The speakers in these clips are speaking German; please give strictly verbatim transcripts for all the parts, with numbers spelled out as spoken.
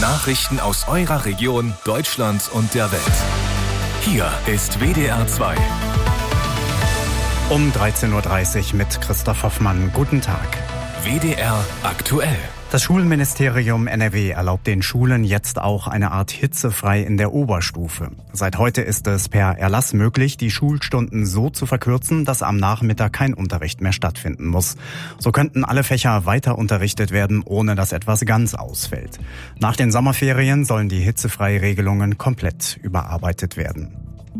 Nachrichten aus eurer Region, Deutschland und der Welt. Hier ist W D R zwei. Um dreizehn Uhr dreißig mit Christoph Hoffmann. Guten Tag. W D R aktuell. Das Schulministerium N R W erlaubt den Schulen jetzt auch eine Art hitzefrei in der Oberstufe. Seit heute ist es per Erlass möglich, die Schulstunden so zu verkürzen, dass am Nachmittag kein Unterricht mehr stattfinden muss. So könnten alle Fächer weiter unterrichtet werden, ohne dass etwas ganz ausfällt. Nach den Sommerferien sollen die hitzefreie Regelungen komplett überarbeitet werden.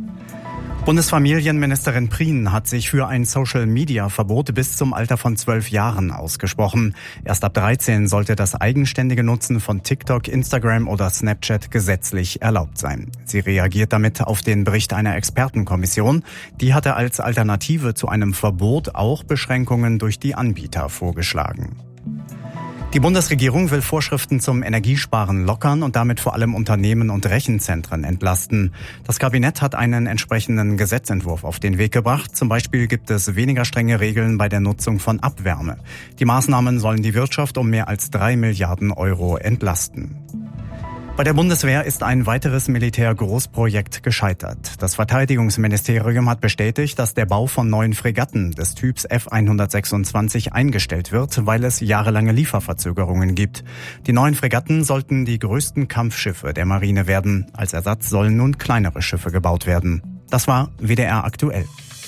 Bundesfamilienministerin Prien hat sich für ein Social-Media-Verbot bis zum Alter von zwölf Jahren ausgesprochen. Erst ab dreizehn sollte das eigenständige Nutzen von TikTok, Instagram oder Snapchat gesetzlich erlaubt sein. Sie reagiert damit auf den Bericht einer Expertenkommission. Die hatte als Alternative zu einem Verbot auch Beschränkungen durch die Anbieter vorgeschlagen. Die Bundesregierung will Vorschriften zum Energiesparen lockern und damit vor allem Unternehmen und Rechenzentren entlasten. Das Kabinett hat einen entsprechenden Gesetzentwurf auf den Weg gebracht. Zum Beispiel gibt es weniger strenge Regeln bei der Nutzung von Abwärme. Die Maßnahmen sollen die Wirtschaft um mehr als drei Milliarden Euro entlasten. Bei der Bundeswehr ist ein weiteres Militärgroßprojekt gescheitert. Das Verteidigungsministerium hat bestätigt, dass der Bau von neuen Fregatten des Typs F hundertsechsundzwanzig eingestellt wird, weil es jahrelange Lieferverzögerungen gibt. Die neuen Fregatten sollten die größten Kampfschiffe der Marine werden. Als Ersatz sollen nun kleinere Schiffe gebaut werden. Das war W D R aktuell.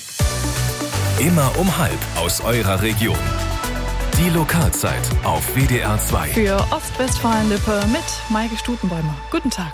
Immer um halb aus eurer Region. Die Lokalzeit auf W D R zwei. Für Ostwestfalen-Lippe mit Maike Stutenbäumer. Guten Tag.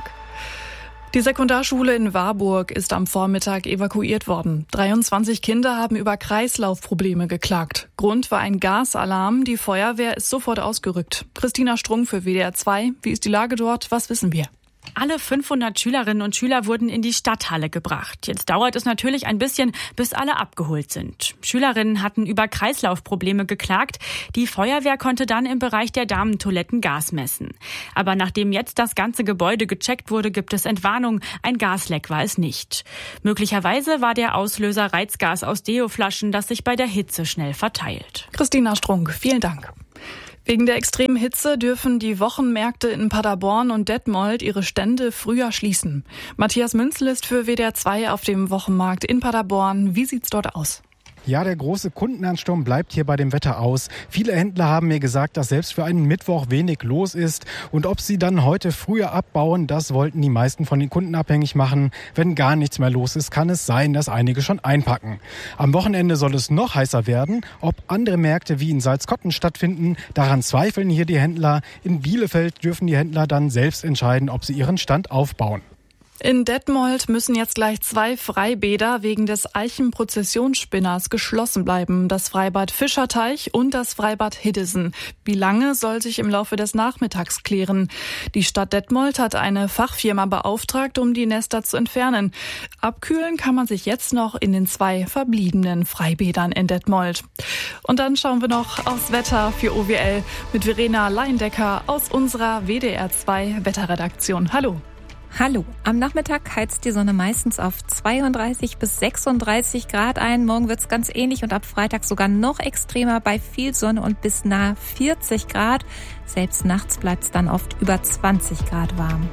Die Sekundarschule in Warburg ist am Vormittag evakuiert worden. dreiundzwanzig Kinder haben über Kreislaufprobleme geklagt. Grund war ein Gasalarm. Die Feuerwehr ist sofort ausgerückt. Christina Strunk für W D R zwei. Wie ist die Lage dort? Was wissen wir? Alle fünfhundert Schülerinnen und Schüler wurden in die Stadthalle gebracht. Jetzt dauert es natürlich ein bisschen, bis alle abgeholt sind. Schülerinnen hatten über Kreislaufprobleme geklagt. Die Feuerwehr konnte dann im Bereich der Damentoiletten Gas messen. Aber nachdem jetzt das ganze Gebäude gecheckt wurde, gibt es Entwarnung. Ein Gasleck war es nicht. Möglicherweise war der Auslöser Reizgas aus Deoflaschen, das sich bei der Hitze schnell verteilt. Christina Strunk, vielen Dank. Wegen der extremen Hitze dürfen die Wochenmärkte in Paderborn und Detmold ihre Stände früher schließen. Matthias Münzel ist für W D R zwei auf dem Wochenmarkt in Paderborn. Wie sieht's dort aus? Ja, der große Kundenansturm bleibt hier bei dem Wetter aus. Viele Händler haben mir gesagt, dass selbst für einen Mittwoch wenig los ist. Und ob sie dann heute früher abbauen, das wollten die meisten von den Kunden abhängig machen. Wenn gar nichts mehr los ist, kann es sein, dass einige schon einpacken. Am Wochenende soll es noch heißer werden. Ob andere Märkte wie in Salzkotten stattfinden, daran zweifeln hier die Händler. In Bielefeld dürfen die Händler dann selbst entscheiden, ob sie ihren Stand aufbauen. In Detmold müssen jetzt gleich zwei Freibäder wegen des Eichenprozessionsspinners geschlossen bleiben. Das Freibad Fischerteich und das Freibad Hiddesen. Wie lange, soll sich im Laufe des Nachmittags klären. Die Stadt Detmold hat eine Fachfirma beauftragt, um die Nester zu entfernen. Abkühlen kann man sich jetzt noch in den zwei verbliebenen Freibädern in Detmold. Und dann schauen wir noch aufs Wetter für O W L mit Verena Leindecker aus unserer W D R zwei Wetterredaktion. Hallo. Hallo. Am Nachmittag heizt die Sonne meistens auf zweiunddreißig bis sechsunddreißig Grad ein. Morgen wird's ganz ähnlich und ab Freitag sogar noch extremer bei viel Sonne und bis nahe vierzig Grad. Selbst nachts bleibt's dann oft über zwanzig Grad warm.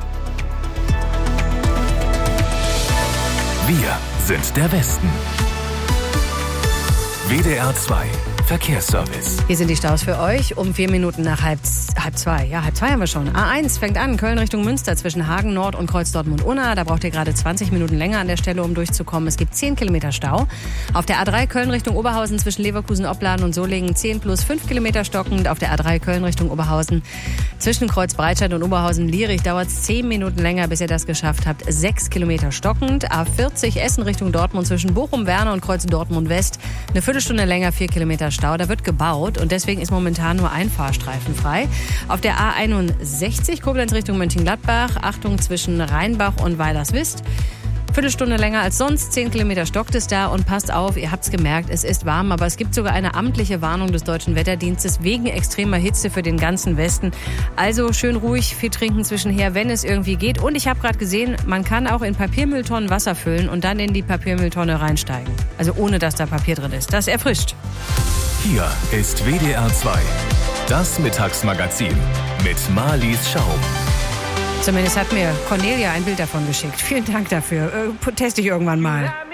Wir sind der Westen. W D R zwei Verkehrsservice. Hier sind die Staus für euch um vier Minuten nach halb, halb zwei. Ja, halb zwei haben wir schon. A eins fängt an, Köln Richtung Münster zwischen Hagen Nord und Kreuz Dortmund-Unna. Da braucht ihr gerade zwanzig Minuten länger an der Stelle, um durchzukommen. Es gibt zehn Kilometer Stau. Auf der A drei Köln Richtung Oberhausen zwischen Leverkusen, Opladen und Solingen zehn plus fünf Kilometer stockend. Auf der A drei Köln Richtung Oberhausen zwischen Kreuz Breitscheid und Oberhausen-Lierich dauert es zehn Minuten länger, bis ihr das geschafft habt. sechs Kilometer stockend. A vierzig Essen Richtung Dortmund zwischen Bochum-Werner und Kreuz Dortmund-West. Eine Viertelstunde länger, vier Kilometer Stau. Da wird gebaut und deswegen ist momentan nur ein Fahrstreifen frei. Auf der A einundsechzig Koblenz Richtung Mönchengladbach. Achtung zwischen Rheinbach und Weilerswist. Viertelstunde länger als sonst, zehn Kilometer stockt es da und passt auf, ihr habt's gemerkt, es ist warm, aber es gibt sogar eine amtliche Warnung des Deutschen Wetterdienstes wegen extremer Hitze für den ganzen Westen. Also schön ruhig, viel trinken zwischenher, wenn es irgendwie geht. Und ich habe gerade gesehen, man kann auch in Papiermülltonnen Wasser füllen und dann in die Papiermülltonne reinsteigen. Also ohne, dass da Papier drin ist. Das erfrischt. Hier ist W D R zwei, das Mittagsmagazin mit Marlies Schaum. Zumindest hat mir Cornelia ein Bild davon geschickt. Vielen Dank dafür. Äh, teste ich irgendwann mal.